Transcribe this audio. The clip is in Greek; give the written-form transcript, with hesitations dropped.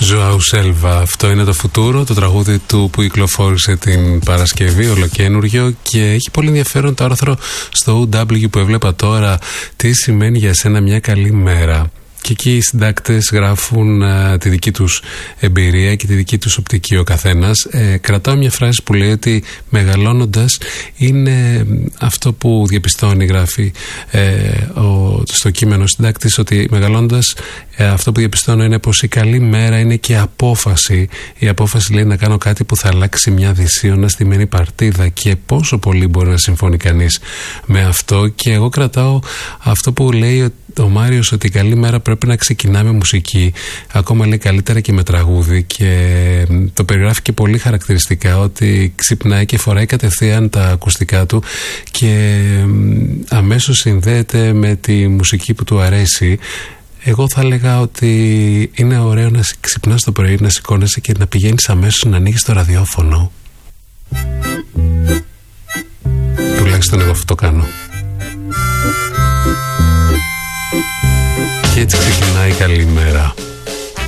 Ζωάου Σέλβα. Αυτό είναι το Φουτούρο, το τραγούδι του που κυκλοφόρησε την Παρασκευή, ολοκένουργιο, και έχει πολύ ενδιαφέρον το άρθρο στο OW που έβλεπα τώρα. Τι σημαίνει για σένα μια καλή μέρα? Και εκεί οι συντάκτες γράφουν τη δική τους εμπειρία και τη δική τους οπτική ο καθένας. Κρατάω μια φράση που λέει ότι μεγαλώνοντας είναι αυτό που διαπιστώνει, γράφει στο κείμενο ο συντάκτης, ότι μεγαλώνοντας αυτό που διαπιστώνω είναι πως η καλή μέρα είναι και απόφαση. Η απόφαση λέει να κάνω κάτι που θα αλλάξει μια δυσίωνα στημένη παρτίδα, και πόσο πολύ μπορεί να συμφωνεί κανείς με αυτό. Και εγώ κρατάω αυτό που λέει ο Μάριος, ότι η καλή μέρα πρέπει να ξεκινά με μουσική, ακόμα λέει καλύτερα και με τραγούδι, και το περιγράφει και πολύ χαρακτηριστικά, ότι ξυπνάει και φοράει κατευθείαν τα ακουστικά του και αμέσως συνδέεται με τη μουσική που του αρέσει. Εγώ θα έλεγα ότι είναι ωραίο να ξυπνάς το πρωί, να σηκώνεσαι και να πηγαίνεις αμέσως να ανοίγεις το ραδιόφωνο. Τουλάχιστον εγώ αυτό το κάνω. Και έτσι ξεκινάει η καλή μέρα.